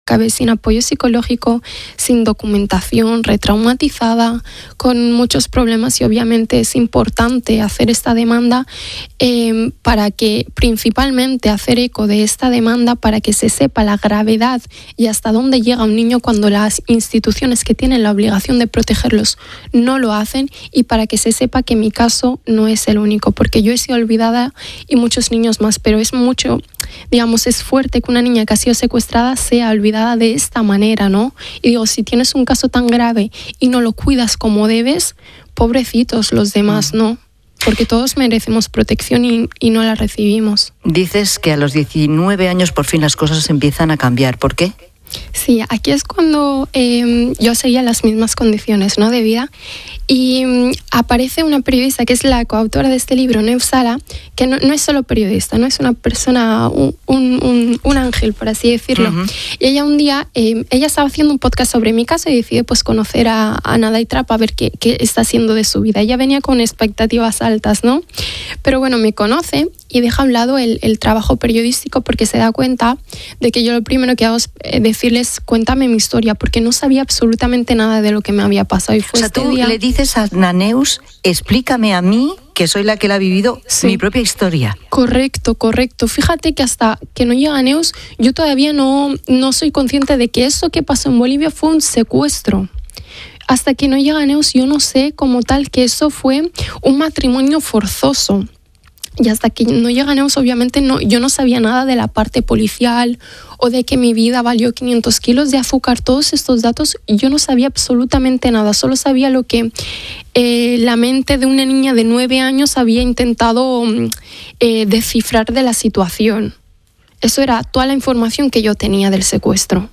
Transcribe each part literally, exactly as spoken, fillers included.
acabé sin apoyo psicológico, sin documentación, retraumatizada, con muchos problemas, y obviamente es importante hacer esta demanda eh, para que, principalmente hacer eco de esta demanda para que se sepa la gravedad y hasta dónde llega un niño cuando las instituciones que tienen la obligación de protegerlos no lo hacen, y para que se sepa que mi caso no es el único, porque yo he sido olvidada y muchos niños más, pero es mucho, digamos, es fuerte que una niña que ha sido secuestrada sea olvidada de esta manera, ¿no? Y digo, si tienes un caso tan grave y no lo cuidas como debes, pobrecitos los demás, ¿no? Porque todos merecemos protección y, y no la recibimos. Dices que a los diecinueve años por fin las cosas empiezan a cambiar. ¿Por qué? Sí, aquí es cuando eh, yo seguía las mismas condiciones, ¿no?, de vida, y um, aparece una periodista que es la coautora de este libro, Neus Sala, que no, no es solo periodista, no es una persona, un, un, un ángel, por así decirlo. Uh-huh. Y ella un día, eh, ella estaba haciendo un podcast sobre mi caso y decide pues conocer a, a Nada y Trap, a ver qué, qué está haciendo de su vida. Ella venía con expectativas altas, ¿no? Pero bueno, me conoce y deja a un lado el, el trabajo periodístico, porque se da cuenta de que yo lo primero que hago es decirles, cuéntame mi historia, porque no sabía absolutamente nada de lo que me había pasado. Y fue o sea, este tú día... le dices a Neus, explícame a mí, que soy la que la ha vivido, sí, mi propia historia. Correcto, correcto. Fíjate que hasta que no llega Neus, yo todavía no, no soy consciente de que eso que pasó en Bolivia fue un secuestro. Hasta que no llega Neus, yo no sé como tal que eso fue un matrimonio forzoso. Y hasta que no llega Neus, obviamente no, yo no sabía nada de la parte policial o de que mi vida valió quinientos kilos de azúcar. Todos estos datos yo no sabía absolutamente nada. Solo sabía lo que eh, la mente de una niña de nueve años había intentado eh, descifrar de la situación. Eso era toda la información que yo tenía del secuestro.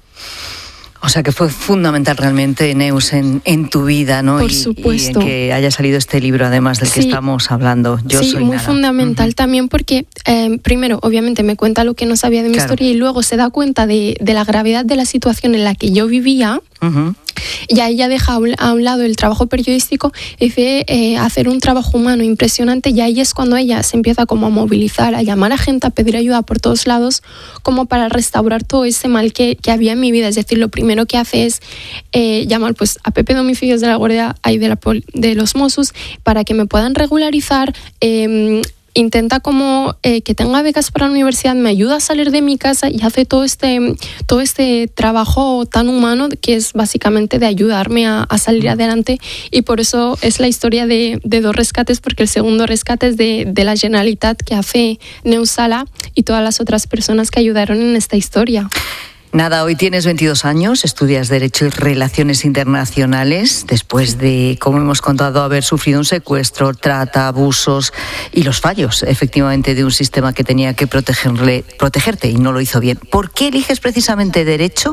O sea que fue fundamental realmente, Neus, en, en tu vida, ¿no? Por y, supuesto. Y en que haya salido este libro, además del que sí, estamos hablando. Yo sí, soy muy nada. fundamental uh-huh. también porque, eh, primero, obviamente me cuenta lo que no sabía de mi claro. historia, y luego se da cuenta de, de la gravedad de la situación en la que yo vivía. Uh-huh. Y ahí ya deja a un lado el trabajo periodístico y dice eh, hacer un trabajo humano impresionante, y ahí es cuando ella se empieza como a movilizar, a llamar a gente, a pedir ayuda por todos lados, como para restaurar todo ese mal que, que había en mi vida. Es decir, lo primero que hace es eh, llamar pues a Pepe de Homicidios de la Guardia ahí de, la, de los Mossos para que me puedan regularizar. eh, Intenta como eh, que tenga becas para la universidad, me ayuda a salir de mi casa y hace todo este, todo este trabajo tan humano que es básicamente de ayudarme a, a salir adelante. Y por eso es la historia de, de dos rescates, porque el segundo rescate es de, de la Generalitat, que hace Neus Sala y todas las otras personas que ayudaron en esta historia. Nada, hoy tienes veintidós años, estudias Derecho y Relaciones Internacionales, después de, como hemos contado, haber sufrido un secuestro, trata, abusos y los fallos, efectivamente, de un sistema que tenía que protegerle, protegerte y no lo hizo bien. ¿Por qué eliges precisamente Derecho?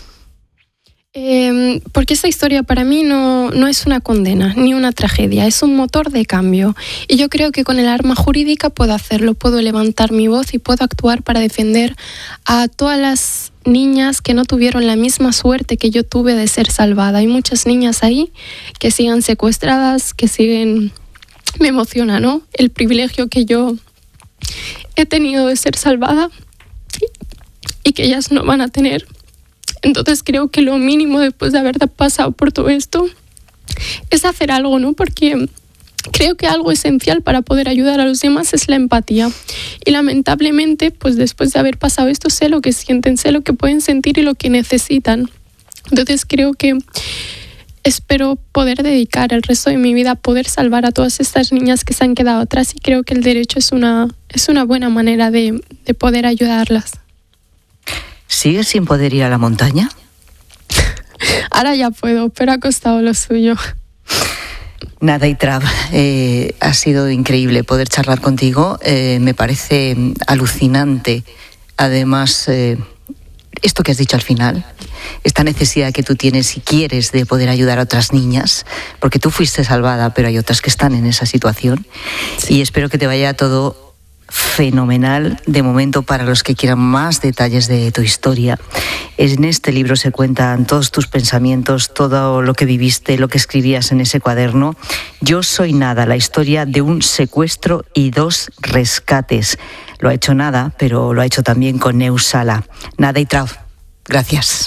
Eh, porque esta historia para mí no, no es una condena ni una tragedia, es un motor de cambio, y yo creo que con el arma jurídica puedo hacerlo, puedo levantar mi voz y puedo actuar para defender a todas las niñas que no tuvieron la misma suerte que yo tuve de ser salvada. Hay muchas niñas ahí que siguen secuestradas, que siguen... Me emociona, ¿no?, el privilegio que yo he tenido de ser salvada y que ellas no van a tener. Entonces creo que lo mínimo después de haber pasado por todo esto es hacer algo, ¿no? Porque creo que algo esencial para poder ayudar a los demás es la empatía. Y lamentablemente, pues después de haber pasado esto, sé lo que sienten, sé lo que pueden sentir y lo que necesitan. Entonces creo que espero poder dedicar el resto de mi vida a poder salvar a todas estas niñas que se han quedado atrás, y creo que el derecho es una, es una buena manera de, de poder ayudarlas. ¿Sigues sin poder ir a la montaña? Ahora ya puedo, pero ha costado lo suyo. Nada y Trap, eh, ha sido increíble poder charlar contigo. Eh, me parece alucinante, además, eh, esto que has dicho al final, esta necesidad que tú tienes y quieres de poder ayudar a otras niñas, porque tú fuiste salvada, pero hay otras que están en esa situación. Sí. Y espero que te vaya todo fenomenal. De momento, para los que quieran más detalles de tu historia, en este libro se cuentan todos tus pensamientos, todo lo que viviste, lo que escribías en ese cuaderno. Yo soy Nada, la historia de un secuestro y dos rescates. Lo ha hecho Nada, pero lo ha hecho también con Neus Sala. Nada y Trap, Gracias.